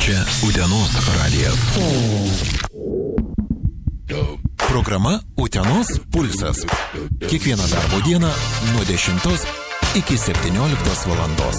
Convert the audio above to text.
Čia Utenos radijas. Programa Utenos pulsas. Kiekvieną darbo dieną nuo 10 iki 17 valandos.